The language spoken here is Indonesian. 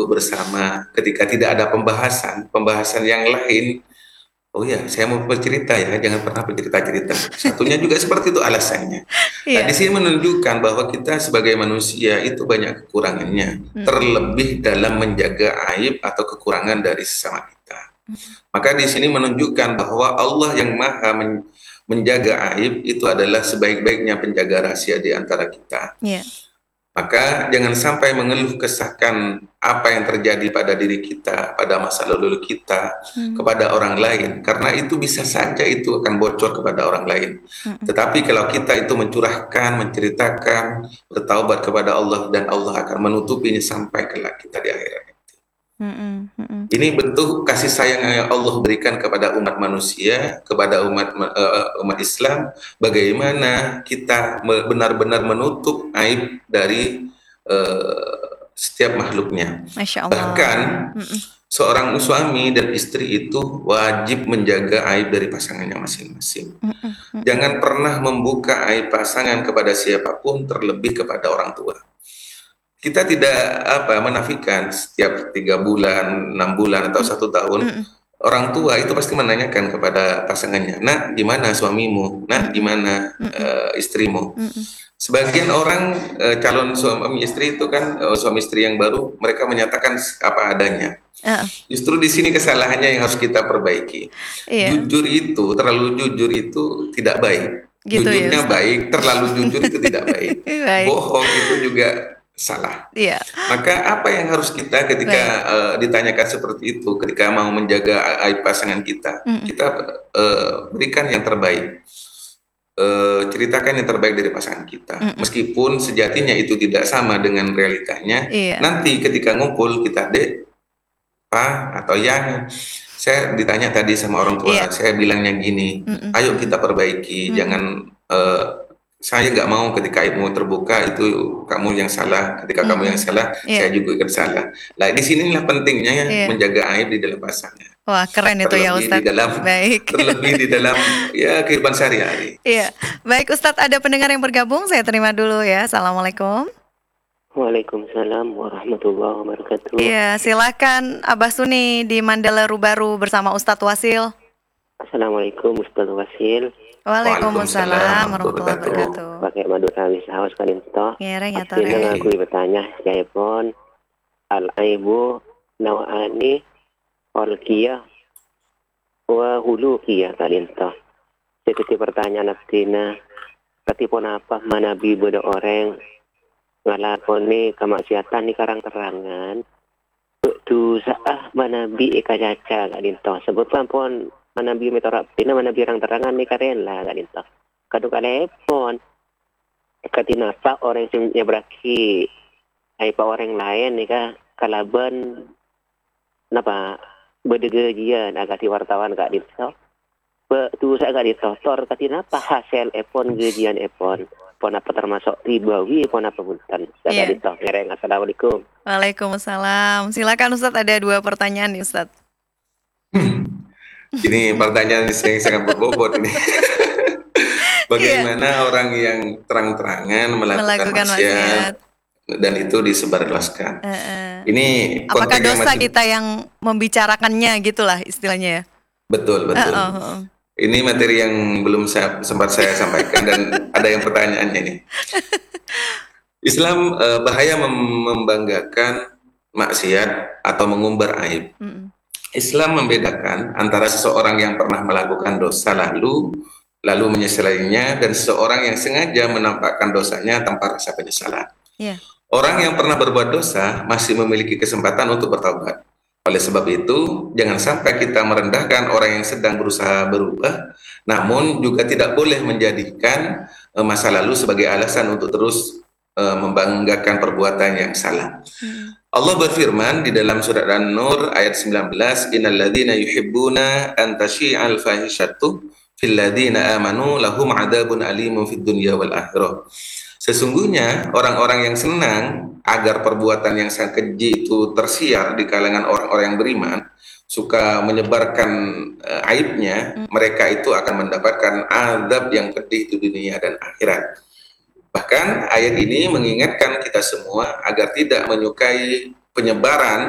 duduk bersama ketika tidak ada pembahasan yang lain. Oh ya, saya mau bercerita ya, jangan pernah bercerita-cerita. Satunya juga seperti itu alasannya. Nah, di Iya. sini menunjukkan bahwa kita sebagai manusia itu banyak kekurangannya, Mm-mm. terlebih dalam menjaga aib atau kekurangan dari sesama kita. Maka di sini menunjukkan bahwa Allah yang maha menjaga aib itu adalah sebaik-baiknya penjaga rahasia di antara kita. Iya. Maka jangan sampai mengeluh kesahkan apa yang terjadi pada diri kita, pada masa lalu kita, Mm. kepada orang lain. Karena itu bisa saja itu akan bocor kepada orang lain. Mm-mm. Tetapi kalau kita itu mencurahkan, menceritakan, bertaubat kepada Allah, dan Allah akan menutupinya sampai kelak kita di akhirat. Mm-mm. Mm-mm. Ini bentuk kasih sayang yang Allah berikan kepada umat manusia, kepada umat Islam, bagaimana kita benar-benar menutup aib dari setiap makhluknya. Masya Bahkan Allah. Mm-mm. seorang suami dan istri itu wajib menjaga aib dari pasangannya masing-masing. Mm-mm. Mm-mm. Jangan pernah membuka aib pasangan kepada siapapun, terlebih kepada orang tua. Kita tidak menafikan setiap 3 bulan, 6 bulan atau 1 tahun Mm-mm. orang tua itu pasti menanyakan kepada pasangannya, nak gimana suamimu, nak Mm-mm. gimana Mm-mm. istrimu. Mm-mm. Sebagian orang calon suami istri itu kan suami istri yang baru mereka menyatakan apa adanya. Ah, Justru di sini kesalahannya yang harus kita perbaiki. iya, Jujur itu, terlalu jujur itu tidak baik. gitu ya Jujurnya Ustadz. baik, terlalu jujur itu tidak baik. Baik, Bohong itu juga salah. iya, Maka apa yang harus kita ketika baik. ditanyakan seperti itu, ketika mau menjaga aib pasangan kita, Mm-mm. kita berikan yang terbaik, ceritakan yang terbaik dari pasangan kita. Mm-mm. Meskipun sejatinya itu tidak sama dengan realitanya, Iya, nanti ketika ngumpul kita dek, pak atau yang, saya ditanya tadi sama orang iya. tua, saya bilangnya gini, Mm-mm. ayo kita perbaiki, Mm-mm. jangan saya nggak mau ketika ibumu terbuka itu kamu yang salah, ketika kamu yang Mm-mm. salah Iya, saya juga ikut salah. Nah di sinilah pentingnya ya, iya. menjaga aib di dalam pasangan, Wah, keren itu ya terlebih di Ustadz. dalam Baik. ya kehidupan sehari-hari. Iya, baik Ustadz, ada pendengar yang bergabung, saya terima dulu ya. Assalamualaikum. Waalaikumsalam warahmatullahi wabarakatuh. Iya, silakan Abah Suni di Mandala Rubaru bersama Ustadz Wasil. Assalamualaikum Ustaz Wasil. Waalaikumsalam Waalaikumsalam warahmatullahi warahmatullahi wabarakatuh. Pakai madu rawis haus kalian toh. Ngereng ya Akhirnya tore. ngaku bertanya saya pun al-aibu nawani olkiyah wa hulukiyah kalian toh. Jadi pertanyaan abdina katipun apa manabi bodo orang ngalakoni kemaksiatan ni karang terangan tu saah manabi eka caca kalian toh. Sebutkan pun manabi metorap tina manabi orang terangan ni karen lah kalian toh. Kadu kalepon katinapa orang yang beraki ay pa orang lain ni ka kalaban napa bedegajian agak di wartawan kak dito tu sa agak dito tor katinapa hasil epon gajian epon pon apa termasuk ribawi pon apa buntan agak Iya. dito ngereng. Assalamualaikum. Waalaikumsalam. Silakan Ustadz, ada 2 pertanyaan nih Ustadz. Ini pertanyaan yang sangat berbobot ini. Bagaimana orang yang terang-terangan melakukan maksiat dan itu disebarluaskan. Ini Apakah konteks yang dosa masih kita yang membicarakannya gitulah istilahnya ya? betul. Ini materi yang belum sempat saya sampaikan dan ada yang pertanyaannya ini. Islam bahaya membanggakan maksiat atau mengumbar aib. Islam membedakan antara seseorang yang pernah melakukan dosa lalu menyesalinya dan seseorang yang sengaja menampakkan dosanya tanpa rasa penyesalan. Iya. Orang yang pernah berbuat dosa masih memiliki kesempatan untuk bertobat. Oleh sebab itu, jangan sampai kita merendahkan orang yang sedang berusaha berubah, namun juga tidak boleh menjadikan masa lalu sebagai alasan untuk terus membanggakan perbuatan yang salah. Allah berfirman di dalam surat An-Nur ayat 19, "Innalladzina yuhibbuna an tasyi'al fahishatu fil ladzina amanu lahum 'adzabun alimun fid dunya wal akhirah." Sesungguhnya orang-orang yang senang agar perbuatan yang sangat keji itu tersiar di kalangan orang-orang yang beriman, suka menyebarkan aibnya, mereka itu akan mendapatkan azab yang pedih di dunia dan akhirat. Bahkan ayat ini mengingatkan kita semua agar tidak menyukai penyebaran